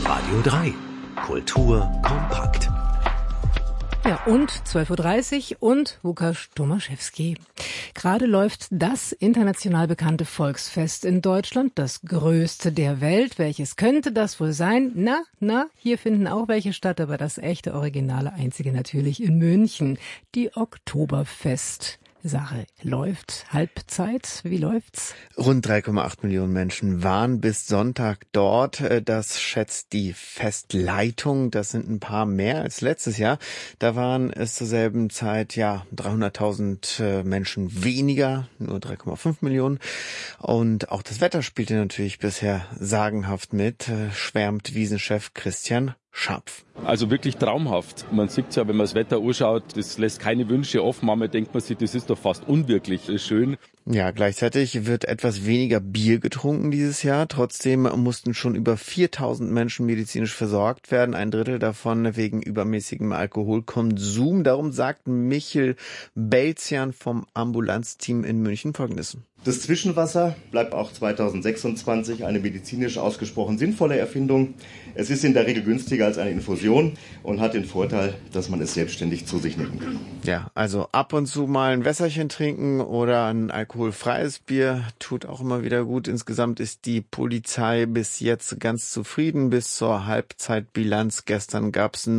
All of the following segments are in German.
Radio 3. Kultur kompakt. Ja, und 12.30 Uhr und Łukasz Tomaszewski. Gerade läuft das international bekannte Volksfest in Deutschland, das größte der Welt. Welches könnte das wohl sein? Hier finden auch welche statt, aber das echte, originale, einzige natürlich in München. Die Oktoberfest. Sache läuft. Halbzeit, wie läuft's? Rund 3,8 Millionen Menschen waren bis Sonntag dort. Das schätzt die Festleitung. Das sind ein paar mehr als letztes Jahr. Da waren es zur selben Zeit 300.000 Menschen weniger, nur 3,5 Millionen. Und auch das Wetter spielte natürlich bisher sagenhaft mit, schwärmt Wiesenchef Christian Schapf. Also wirklich traumhaft. Man sieht ja, wenn man das Wetter anschaut, das lässt keine Wünsche offen. Manchmal denkt man sich, das ist doch fast unwirklich schön. Ja, gleichzeitig wird etwas weniger Bier getrunken dieses Jahr. Trotzdem mussten schon über 4.000 Menschen medizinisch versorgt werden. Ein Drittel davon wegen übermäßigem Alkoholkonsum. Darum sagt Michel Belzian vom Ambulanzteam in München Folgendes. Das Zwischenwasser bleibt auch 2026 eine medizinisch ausgesprochen sinnvolle Erfindung. Es ist in der Regel günstiger als eine Infusion und hat den Vorteil, dass man es selbstständig zu sich nehmen kann. Ja, also ab und zu mal ein Wässerchen trinken oder ein alkoholfreies Bier tut auch immer wieder gut. Insgesamt ist die Polizei bis jetzt ganz zufrieden. Bis zur Halbzeitbilanz gestern gab es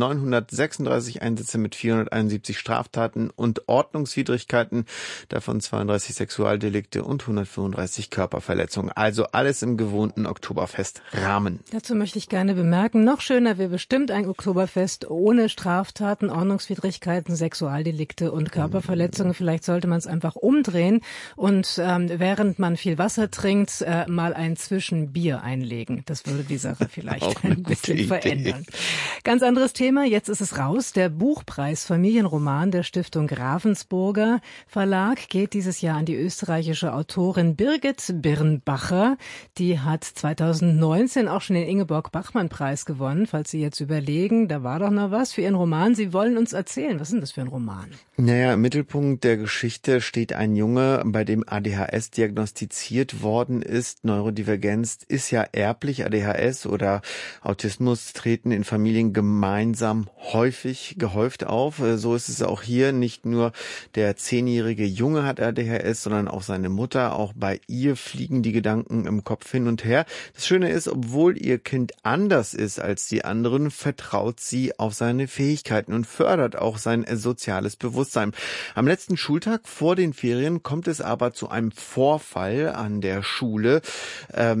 936 Einsätze mit 471 Straftaten und Ordnungswidrigkeiten, davon 32 Sexualdelikte und 135 Körperverletzungen. Also alles im gewohnten Oktoberfest-Rahmen. Dazu möchte ich gerne bemerken, noch schöner wäre bestimmt ein Oktoberfest ohne Straftaten, Ordnungswidrigkeiten, Sexualdelikte und Körperverletzungen. Vielleicht sollte man es einfach umdrehen und während man viel Wasser trinkt, mal ein Zwischenbier einlegen. Das würde die Sache vielleicht ein bisschen verändern. Ganz anderes Thema, jetzt ist es raus. Der Buchpreis Familienroman der Stiftung Ravensburger Verlag geht dieses Jahr an die österreichische Autorin Birgit Birnbacher. Die hat 2019 auch schon den Ingeborg-Bachmann-Preis gewonnen. Falls Sie jetzt überlegen, da war doch noch was für Ihren Roman. Sie wollen uns erzählen. Was ist denn das für ein Roman? Naja, im Mittelpunkt der Geschichte steht ein Junge, bei dem ADHS diagnostiziert worden ist. Neurodivergenz ist ja erblich. ADHS oder Autismus treten in Familien gemeinsam gehäuft auf. So ist es auch hier. Nicht nur der 10-jährige Junge hat ADHS, sondern auch seine Mutter. Auch bei ihr fliegen die Gedanken im Kopf hin und her. Das Schöne ist, obwohl ihr Kind anders ist als die anderen, vertraut sie auf seine Fähigkeiten und fördert auch sein soziales Bewusstsein. Am letzten Schultag vor den Ferien kommt es aber zu einem Vorfall an der Schule. Da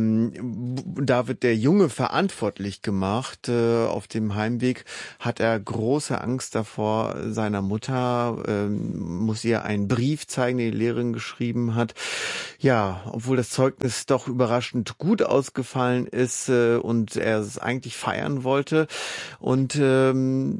wird der Junge verantwortlich gemacht. Auf dem Heimweg hat er große Angst davor seiner Mutter, muss ihr einen Brief zeigen, den die Lehrerin geschrieben hat. Ja, obwohl das Zeugnis doch überraschend gut ausgefallen ist und er es eigentlich feiern wollte. Und er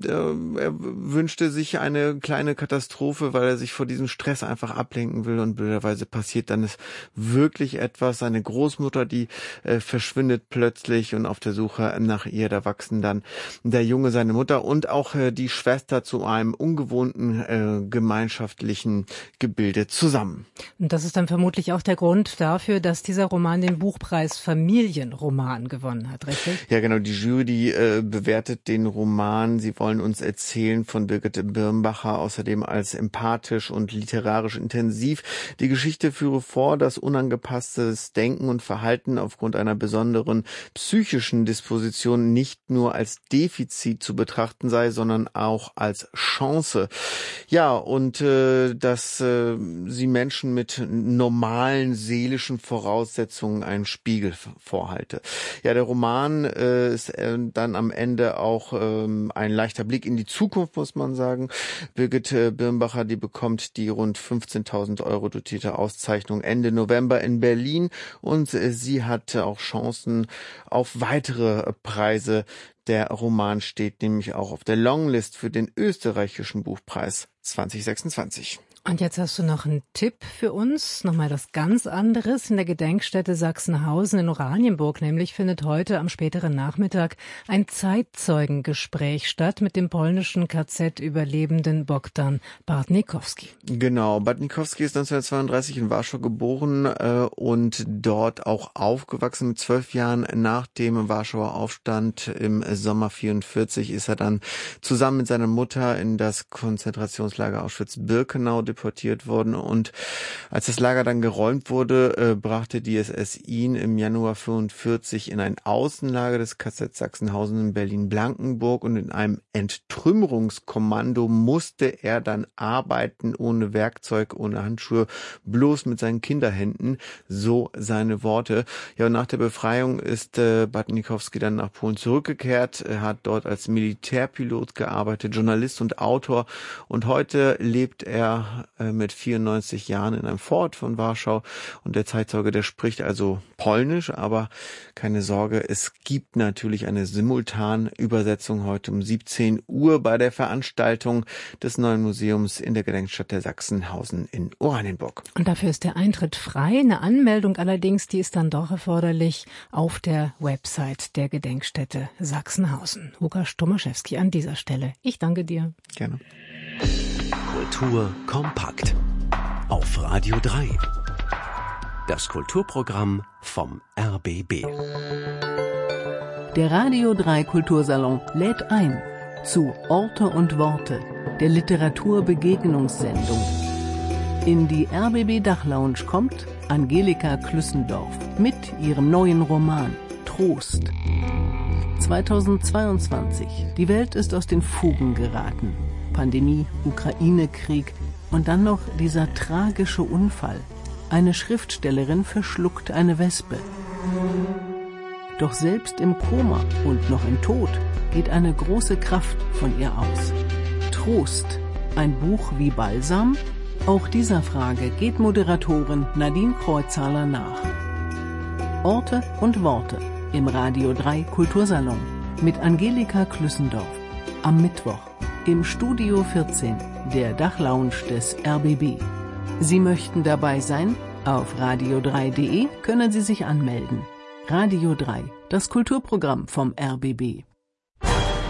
wünschte sich eine kleine Katastrophe, weil er sich vor diesem Stress einfach ablenken will. Und blöderweise passiert dann ist wirklich etwas. Seine Großmutter, die verschwindet plötzlich und auf der Suche nach ihr, da wachsen dann der Junge, seine Mutter und auch die Schwester zu einem ungewohnten gemeinschaftlichen Gebilde zusammen. Und das ist dann vermutlich auch der Grund dafür, dass dieser Roman den Buchpreis Familienroman gewonnen hat, richtig? Ja, genau. Die Jury, die bewertet den Roman. Sie wollen uns erzählen von Birgit Birnbacher, außerdem als empathisch und literarisch intensiv. Die Geschichte führe vor, dass unangepasstes Denken und Verhalten aufgrund einer besonderen psychischen Disposition nicht nur als Defizit zu betrachten sei, sondern auch als Chance. Ja, und dass sie Menschen mit normalen seelischen Voraussetzungen einen Spiegel vorhalte. Ja, der Roman ist dann am Ende auch ein leichter Blick in die Zukunft, muss man sagen. Birgit Birnbacher, die bekommt die rund 15.000 € dotierte Auszeichnung Ende November in Berlin und sie hat auch Chancen auf weitere Preise. Der Roman steht nämlich auch auf der Longlist für den österreichischen Buchpreis 2026. Und jetzt hast du noch einen Tipp für uns, nochmal was ganz anderes. In der Gedenkstätte Sachsenhausen in Oranienburg nämlich findet heute am späteren Nachmittag ein Zeitzeugengespräch statt mit dem polnischen KZ-Überlebenden Bogdan Bartnikowski. Genau, Bartnikowski ist 1932 in Warschau geboren und dort auch aufgewachsen. Mit 12 Jahren nach dem Warschauer Aufstand im Sommer 1944 ist er dann zusammen mit seiner Mutter in das Konzentrationslager Auschwitz-Birkenau deportiert worden, und als das Lager dann geräumt wurde, brachte die SS ihn im Januar 1945 in ein Außenlager des KZ Sachsenhausen in Berlin-Blankenburg, und in einem Entrümmerungskommando musste er dann arbeiten, ohne Werkzeug, ohne Handschuhe, bloß mit seinen Kinderhänden, so seine Worte. Ja, und nach der Befreiung ist Bartnikowski dann nach Polen zurückgekehrt. Er hat dort als Militärpilot gearbeitet, Journalist und Autor, und heute lebt er mit 94 Jahren in einem Vorort von Warschau, und der Zeitzeuge, der spricht also Polnisch, aber keine Sorge, es gibt natürlich eine Simultanübersetzung heute um 17 Uhr bei der Veranstaltung des neuen Museums in der Gedenkstätte Sachsenhausen in Oranienburg. Und dafür ist der Eintritt frei. Eine Anmeldung allerdings, die ist dann doch erforderlich auf der Website der Gedenkstätte Sachsenhausen. Łukasz Tomaszewski an dieser Stelle. Ich danke dir. Gerne. Kultur kompakt auf Radio 3. Das Kulturprogramm vom RBB. Der Radio 3 Kultursalon lädt ein zu Orte und Worte, der Literaturbegegnungssendung. In die RBB Dachlounge kommt Angelika Klüssendorf mit ihrem neuen Roman Trost. 2022. Die Welt ist aus den Fugen geraten. Pandemie, Ukraine-Krieg und dann noch dieser tragische Unfall. Eine Schriftstellerin verschluckt eine Wespe. Doch selbst im Koma und noch im Tod geht eine große Kraft von ihr aus. Trost, ein Buch wie Balsam? Auch dieser Frage geht Moderatorin Nadine Kreuzhaler nach. Orte und Worte im Radio 3 Kultursalon mit Angelika Klüssendorf am Mittwoch im Studio 14 der Dachlounge des RBB. Sie möchten dabei sein? Auf radio3.de können Sie sich anmelden. Radio 3, das Kulturprogramm vom RBB.